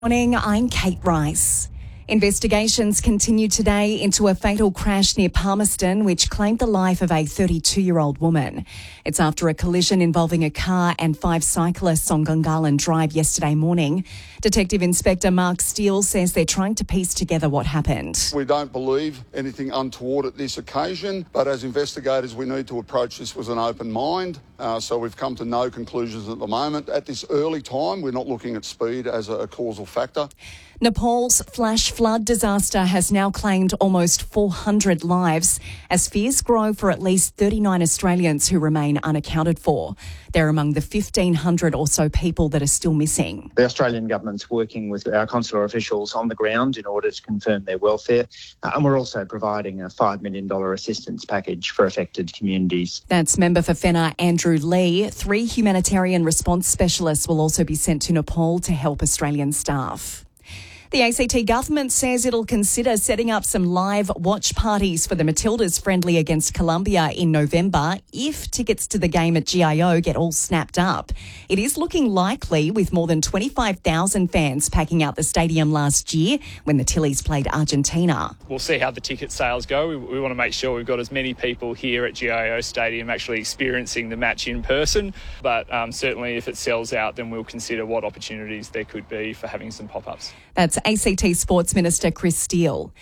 Morning, I'm Kate Rice. Investigations continue today into a fatal crash near Palmerston which claimed the life of a 32-year-old woman. It's after a collision involving a car and 5 cyclists on Gungahlin Drive yesterday morning. Detective Inspector Mark Steele says they're trying to piece together what happened. We don't believe anything untoward at this occasion, but as investigators we need to approach this with an open mind. So we've come to no conclusions at the moment. At this early time, we're not looking at speed as a causal factor. Nepal's flash flood disaster has now claimed almost 400 lives as fears grow for at least 39 Australians who remain unaccounted for. They're among the 1,500 or so people that are still missing. The Australian government's working with our consular officials on the ground in order to confirm their welfare, and we're also providing a $5 million assistance package for affected communities. That's member for Fenner Andrew Lee. 3 humanitarian response specialists will also be sent to Nepal to help Australian staff. The ACT government says it'll consider setting up some live watch parties for the Matildas friendly against Colombia in November if tickets to the game at GIO get all snapped up. It is looking likely with more than 25,000 fans packing out the stadium last year when the Tillies played Argentina. We'll see how the ticket sales go. We want to make sure we've got as many people here at GIO Stadium actually experiencing the match in person. But certainly if it sells out, then we'll consider what opportunities there could be for having some pop-ups. That's ACT Sports Minister Chris Steele.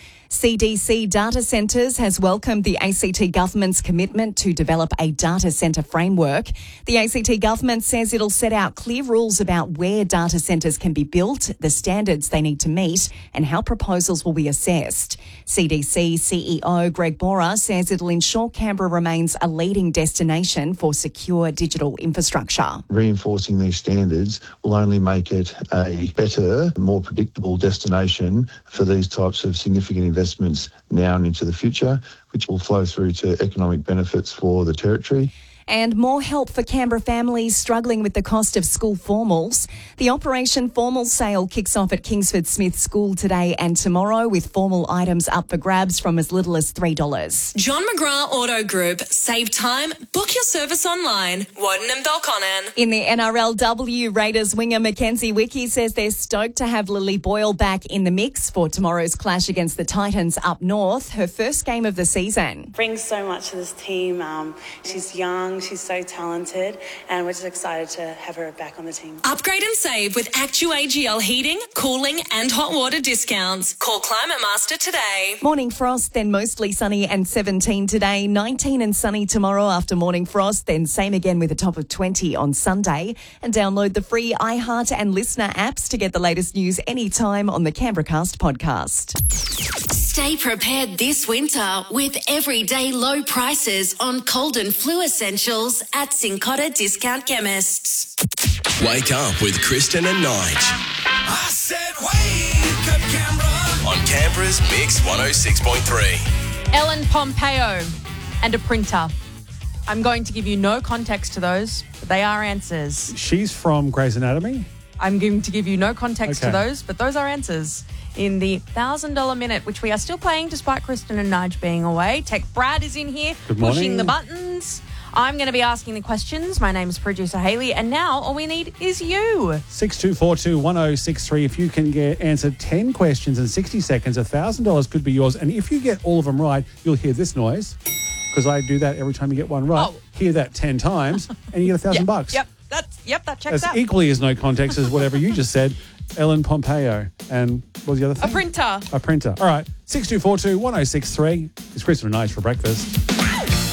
CDC Data Centres has welcomed the ACT government's commitment to develop a data centre framework. The ACT government says it'll set out clear rules about where data centres can be built, the standards they need to meet, and how proposals will be assessed. CDC CEO Greg Bora says it'll ensure Canberra remains a leading destination for secure digital infrastructure. Reinforcing these standards will only make it a better, more predictable destination for these types of significant investments now and into the future, which will flow through to economic benefits for the territory. And more help for Canberra families struggling with the cost of school formals. The Operation Formal sale kicks off at Kingsford Smith School today and tomorrow with formal items up for grabs from as little as $3. John McGrath Auto Group. Save time. Book your service online. Woden and Belconnen. In the NRLW, Raiders winger Mackenzie Wickie says they're stoked to have Lily Boyle back in the mix for tomorrow's clash against the Titans up north, her first game of the season. Brings so much to this team. She's young. She's so talented, and we're just excited to have her back on the team. Upgrade and save with ActuAGL heating, cooling and hot water discounts. Call Climate Master today. Morning frost, then mostly sunny and 17 today, 19 and sunny tomorrow after morning frost, then same again with a top of 20 on Sunday. And download the free iHeart and Listener apps to get the latest news anytime on the CanberraCast podcast. Stay prepared this winter with everyday low prices on cold and flu essentials at Cincotta Discount Chemists. Wake up with Kristen and Nige. I said wake up, Canberra. On Canberra's Mix 106.3. Ellen Pompeo and a printer. I'm going to give you no context to those, but they are answers. She's from Grey's Anatomy? I'm going to give you no context to those, but those are answers. In the $1,000 minute, which we are still playing despite Kristen and Nige being away. Tech Brad is in here pushing the buttons. I'm going to be asking the questions. My name is producer Hayley, and now all we need is you. 62421063. If you can answer 10 questions in 60 seconds, $1,000 could be yours. And if you get all of them right, you'll hear this noise, because I do that every time you get one right. Oh. Hear that 10 times, and you get $1,000. That checks out. As equally as no context as whatever you just said. Ellen Pompeo. And what was the other thing? A printer. A printer. All right. 62421063. It's Kristen and Nige for breakfast.